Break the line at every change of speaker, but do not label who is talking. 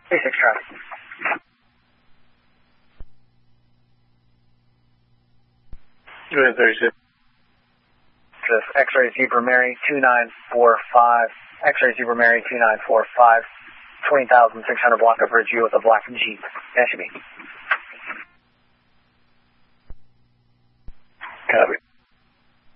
36 traffic.
Go ahead, 36.
This X-ray Zebra Mary 2945. X-ray Zebra Mary 2945. 20,600 block of Ridgeview with a black Jeep. That should be.
Copy.